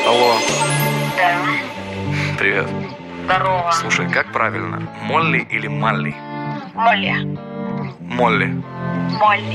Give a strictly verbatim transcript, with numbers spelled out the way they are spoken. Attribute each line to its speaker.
Speaker 1: Алло,
Speaker 2: Да.
Speaker 1: привет.
Speaker 2: Здорово.
Speaker 1: Слушай, как правильно, Молли или Малли?
Speaker 2: Молли.
Speaker 1: Молли.
Speaker 2: Молли.